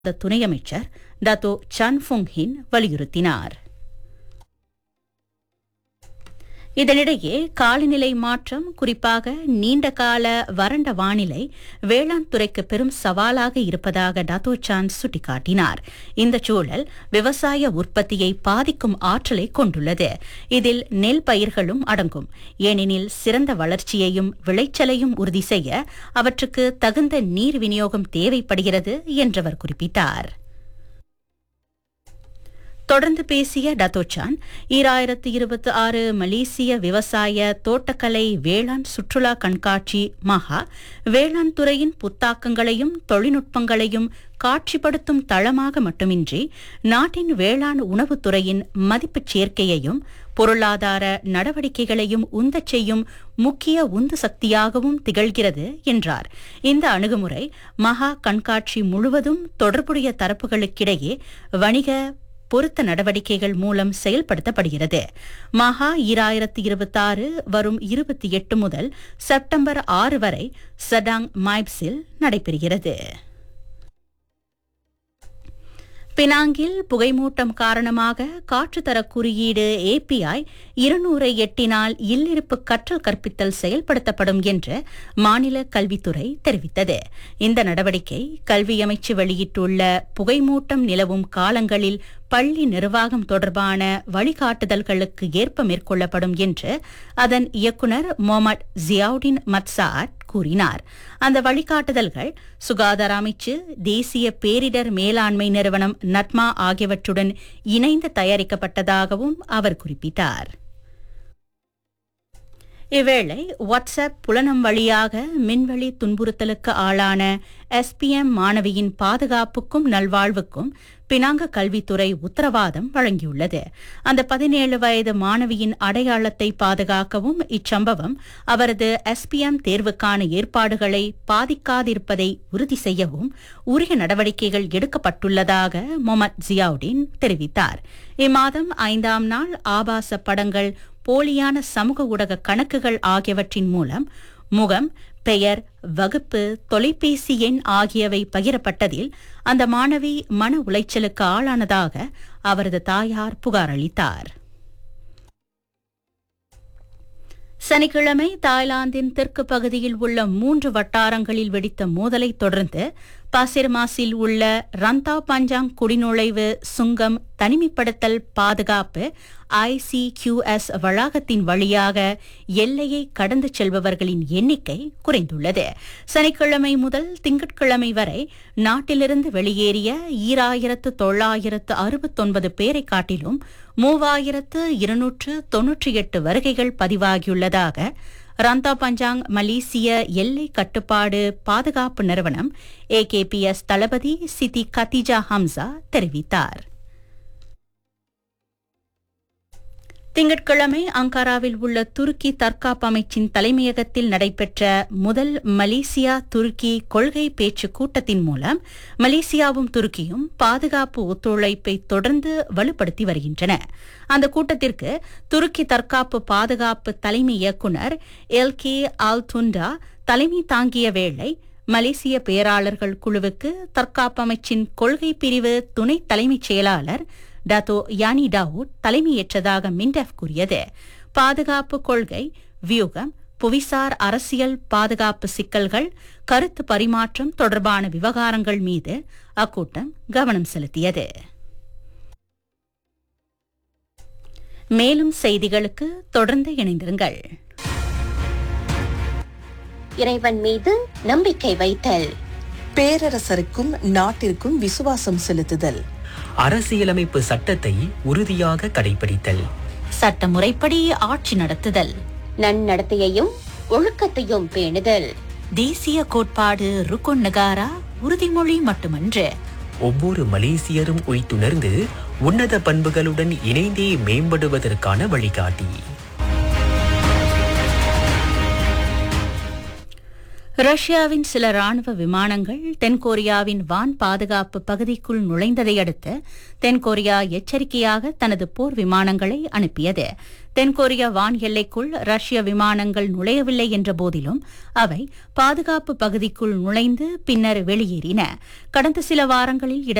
துணை அமைச்சர் Dato San Fung hind வலியுறுத்தினார். இதனிடையே காலநிலை மாற்றம், குறிப்பாக நீண்டகால வறண்ட வானிலை வேளாண் துறைக்கு பெரும் சவாலாக இருப்பதாக டத்தோ சான் சுட்டிக்காட்டினார். இந்த சூழல் விவசாய உற்பத்தியை பாதிக்கும் ஆற்றலை கொண்டுள்ளது. இதில் நெல் பயிர்களும் அடங்கும். ஏனெனில் சிறந்த வளர்ச்சியையும் விளைச்சலையும் உறுதி செய்ய அவற்றுக்கு தகுந்த நீர் விநியோகம் தேவைப்படுகிறது என்றவர் குறிப்பிட்டார். தொடர்ந்து பேசிய டத்தோச்சான் 2026 மலேசிய விவசாய தோட்டக்கலை வேளாண் சுற்றுலா கண்காட்சி மகா வேளாண் துறையின் புத்தாக்கங்களையும் தொழில்நுட்பங்களையும் காட்சிப்படுத்தும் தளமாக மட்டுமின்றி நாட்டின் வேளாண் உணவுத்துறையின் மதிப்புச் சேர்க்கையையும் பொருளாதார நடவடிக்கைகளையும் உந்தச் செய்யும் முக்கிய உந்து சக்தியாகவும் திகழ்கிறது என்றார். இந்த அணுகுமுறை மகா கண்காட்சி முழுவதும் தொடர்புடைய தரப்புகளுக்கிடையே வணிக பொருத்த நடவடிக்கைகள் மூலம் செயல்படுத்தப்படுகிறது. மகா 2026 வரும் 28 முதல் செப்டம்பர் 6 வரை சடாங் மைப்ஸில் நடைபெறுகிறது. பினாங்கில் புகைமூட்டம் காரணமாக காற்றுத்தர குறியீடு API 200 எட்டினால் இல்லிருப்பு கற்றல் கற்பித்தல் செயல்படுத்தப்படும் என்று மாநில கல்வித்துறை தெரிவித்தது. இந்த நடவடிக்கை கல்வி அமைச்சு வெளியிட்டுள்ள புகைமூட்டம் நிலவும் காலங்களில் பள்ளி நிர்வாகம் தொடர்பான வழிகாட்டுதல்களுக்கு ஏற்ப மேற்கொள்ளப்படும் என்று அதன் இயக்குநர் மொஹமட் ஜியாவுடின் மத்சாட் கூறினார். அந்த வழிகாட்டுதல்கள் சுகாதார அமைச்சு, தேசிய பேரிடர் மேலாண்மை நிறுவனம் நட்மா ஆகியவற்றுடன் இணைந்து தயாரிக்கப்பட்டதாகவும் அவர் குறிப்பிட்டார். இவ்வேளை வாட்ஸ்அப் புலனம் வழியாக மின்வெளி துன்புறுத்தலுக்கு ஆளான SPM மாணவியின் பாதுகாப்புக்கும் நல்வாழ்வுக்கும் பினாங்க கல்வித்துறை உத்தரவாதம் வழங்கியுள்ளது. அந்த 17 வயது மாணவியின் அடையாளத்தை பாதுகாக்கவும் இச்சம்பவம் அவரது SPM தேர்வுக்கான ஏற்பாடுகளை பாதிக்காதிருப்பதை உறுதி செய்யவும் உரிய நடவடிக்கைகள் எடுக்கப்பட்டுள்ளதாக மொஹமட் ஜியாவுடின் தெரிவித்தார். இம்மாதம் 5ஆம் நாள் ஆபாச படங்கள், போலியான சமூக ஊடக கணக்குகள் ஆகியவற்றின் மூலம் முகம், பெயர், வகுப்பு, தொலைபேசி எண் ஆகியவை பகிரப்பட்டதில் அந்த மாணவி மன உளைச்சலுக்கு ஆளானதாக அவரது தாயார் புகார் அளித்தார். சனிக்கிழமை தாய்லாந்தின் தெற்கு பகுதியில் உள்ள 3 வட்டாரங்களில் வெடித்த மோதலை தொடர்ந்து பாசிர்மாஸில் உள்ள ரந்தா பஞ்சாங் குடிநுழைவு சுங்கம் தனிமைப்படுத்தல் பாதுகாப்பு ICQS வளாகத்தின் வழியாக எல்லையை கடந்து செல்பவர்களின் எண்ணிக்கை குறைந்துள்ளது. சனிக்கிழமை முதல் திங்கட்கிழமை வரை நாட்டிலிருந்து வெளியேறிய 2969 பேரை காட்டிலும் 3298 வருகைகள் பதிவாகியுள்ளதாக ரந்தா பஞ்சாங் மலேசிய எல்லை கட்டுப்பாடு பாதுகாப்பு நிறுவனம் AKPS தளபதி சிதி கத்திஜா ஹம்சா தெரிவித்தார். திங்கட்கிழமை அங்காராவில் உள்ள துருக்கி தற்காப்பு அமைச்சின் தலைமையகத்தில் நடைபெற்ற முதல் மலேசியா துருக்கி கொள்கை பேச்சு கூட்டத்தின் மூலம் மலேசியாவும் துருக்கியும் பாதுகாப்பு ஒத்துழைப்பை தொடர்ந்து வலுப்படுத்தி வருகின்றன. அந்த கூட்டத்திற்கு துருக்கி தற்காப்பு பாதுகாப்பு தலைமை இயக்குநர் LK Altuğ தலைமை தாங்கிய வேளை மலேசிய பேராளர்கள் குழுவுக்கு தற்காப்பு அமைச்சின் கொள்கை பிரிவு துணை தலைமைச் செயலாளர் டத்தோ யானி டாவூட் தலைமையேற்றதாக மின்டெஃப் கூறியது. பாதுகாப்பு கொள்கை, வியூகம், புவிசார் அரசியல் பாதுகாப்பு சிக்கல்கள், கருத்து பரிமாற்றம் தொடர்பான விவகாரங்கள் மீது அக்கூட்டம் கவனம் செலுத்தியது. மேலும் செய்திகளுக்கு தொடர்ந்து இணைந்திருங்கள். இறைவன் மீது நம்பிக்கை வைத்தல், பேரரசருக்கும் நாட்டிற்கும் விசுவாசம் செலுத்துதல், அரசியலமைப்பு சட்டத்தை உறுதியாக கடைபிடித்தல், சட்டமுறைப்படி ஆட்சி நடத்துதல், நன்னடத்தையையும் ஒழுக்கத்தையும் பேணுதல், தேசிய கோட்பாடு ருக்குன் நகாரா உறுதிமொழி மட்டுமன்று, ஒவ்வொரு மலேசியரும் உய்த்துணர்ந்து உன்னத பண்புகளுடன் இணைந்தே மேம்படுவதற்கான வழிகாட்டி. ரஷ்யாவின் சில ராணுவ விமானங்கள் தென்கொரியாவின் வான் பாதுகாப்பு பகுதிக்குள் நுழைந்ததை அடுத்து தென்கொரியா எச்சரிக்கையாக தனது போர் விமானங்களை அனுப்பியது. தென்கொரியா வான் எல்லைக்குள் ரஷ்ய விமானங்கள் நுழையவில்லை என்ற போதிலும் அவை பாதுகாப்பு பகுதிக்குள் நுழைந்து பின்னர் வெளியேறின. கடந்த சில வாரங்களில்